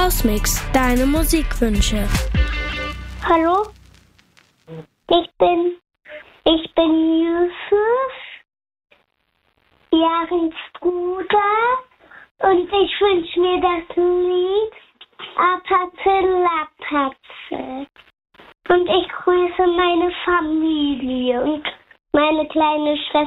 Hausmix, deine Musikwünsche. Hallo, ich bin Yusuf, Jarens Bruder, und ich wünsche mir das Lied Apatze Lapatze. Und ich grüße meine Familie und meine kleine Schwester